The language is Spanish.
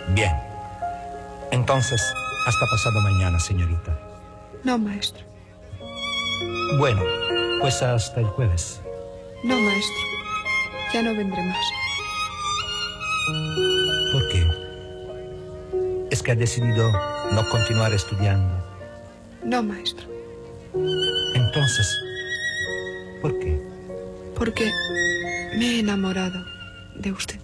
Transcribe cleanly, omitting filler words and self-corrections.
Bien. Entonces, hasta pasado mañana, señorita. No, maestro. Bueno, pues hasta el jueves. No, maestro. Ya no vendré más. ¿Por qué? ¿Es que ha decidido no continuar estudiando? No, maestro. Entonces, ¿por qué? Porque me he enamorado de usted.